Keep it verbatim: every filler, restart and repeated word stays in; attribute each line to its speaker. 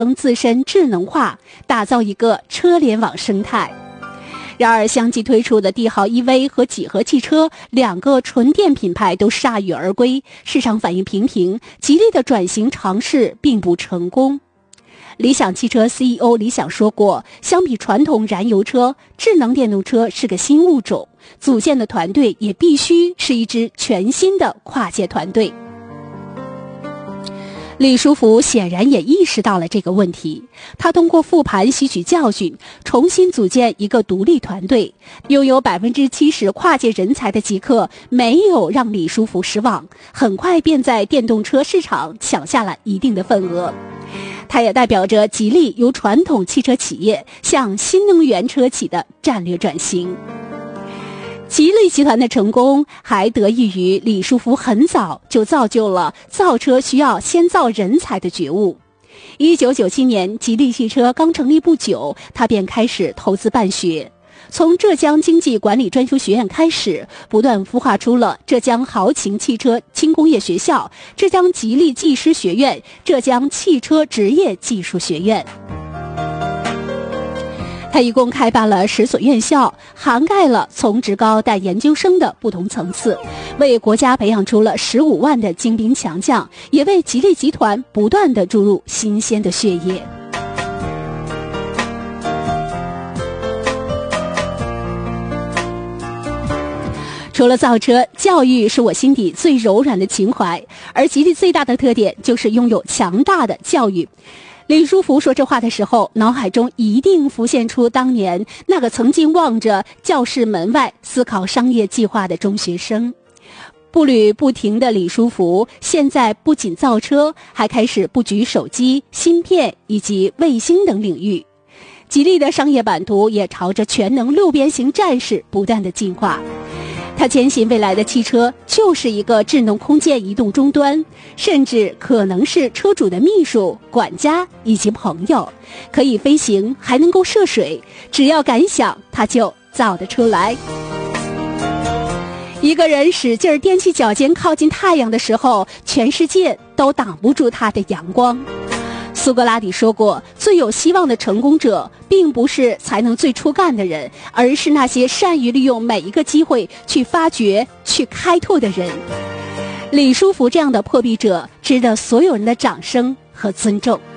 Speaker 1: 自身智能化，打造一个车联网生态。然而，相继推出的帝豪 E V 和几何汽车两个纯电品牌都铩羽而归，市场反应平平，吉利的转型尝试并不成功。理想汽车 C E O 李想说过，相比传统燃油车，智能电动车是个新物种，组建的团队也必须是一支全新的跨界团队。李书福显然也意识到了这个问题，他通过复盘吸取教训，重新组建一个独立团队。拥有 百分之七十 跨界人才的极客没有让李书福失望，很快便在电动车市场抢下了一定的份额。它也代表着吉利由传统汽车企业向新能源车企的战略转型。吉利集团的成功还得益于李书福很早就造就了造车需要先造人才的觉悟。一九九七年，吉利汽车刚成立不久，他便开始投资办学，从浙江经济管理专修学院开始，不断孵化出了浙江豪情汽车轻工业学校、浙江吉利技师学院、浙江汽车职业技术学院。他一共开办了十所院校，涵盖了从职高带研究生的不同层次，为国家培养出了十五万的精兵强将，也为吉利集团不断地注入新鲜的血液。除了造车，教育是我心底最柔软的情怀，而吉利最大的特点就是拥有强大的教育。李书福说这话的时候，脑海中一定浮现出当年那个曾经望着教室门外思考商业计划的中学生。步履不停的李书福现在不仅造车，还开始布局手机、芯片以及卫星等领域。吉利的商业版图也朝着全能六边形战士不断的进化。他坚信未来的汽车就是一个智能空间移动终端，甚至可能是车主的秘书、管家以及朋友，可以飞行，还能够涉水，只要敢想，他就造得出来。一个人使劲踮起脚尖靠近太阳的时候，全世界都挡不住他的阳光。苏格拉底说过，最有希望的成功者并不是才能最出干的人，而是那些善于利用每一个机会去发掘、去开拓的人。李书福这样的破壁者值得所有人的掌声和尊重。